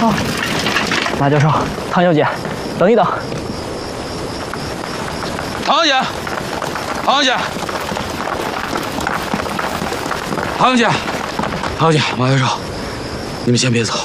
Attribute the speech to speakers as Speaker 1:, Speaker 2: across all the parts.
Speaker 1: 哦，马教授，唐小姐，等一等。
Speaker 2: 唐小姐，唐小姐，唐小姐，唐小姐，马教授，你们先别走。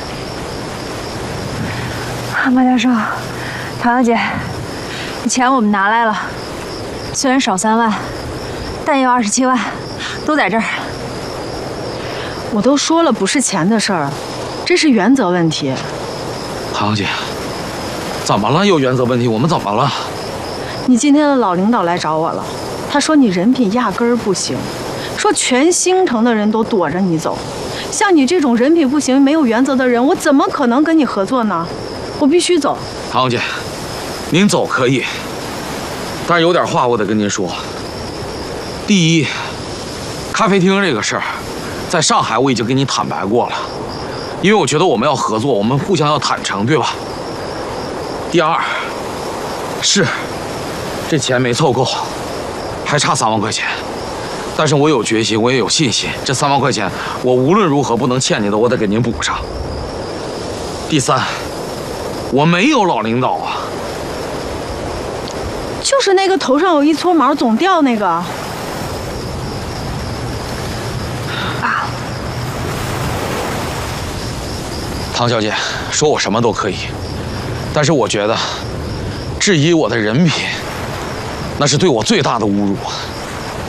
Speaker 3: 马教授，唐小姐，钱我们拿来了，虽然少3万，但有27万，都在这儿。
Speaker 4: 我都说了，不是钱的事儿，这是原则问题。
Speaker 2: 唐小姐，怎么了？有原则问题？我们怎么了？
Speaker 4: 你今天的老领导来找我了，他说你人品压根儿不行，说全兴城的人都躲着你走。像你这种人品不行、没有原则的人，我怎么可能跟你合作呢？我必须走。
Speaker 2: 唐小姐，您走可以，但是有点话我得跟您说。第一，咖啡厅这个事儿，在上海我已经跟你坦白过了，因为我觉得我们要合作，我们互相要坦诚，对吧？第二，是这钱没凑够，还差3万块钱，但是我有决心，我也有信心，这3万块钱我无论如何不能欠你的，我得给您补上。第三，我没有老领导啊，
Speaker 4: 就是那个头上有一撮毛总掉那个。
Speaker 2: 唐小姐，说我什么都可以，但是我觉得质疑我的人品，那是对我最大的侮辱。